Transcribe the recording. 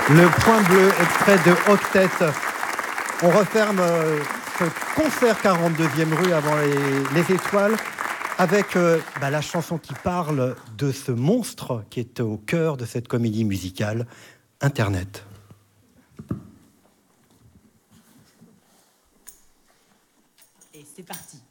Le Point Bleu, extrait de Octet. On referme ce concert 42e rue avant les étoiles avec la chanson qui parle de ce monstre qui est au cœur de cette comédie musicale, Internet. Et c'est parti.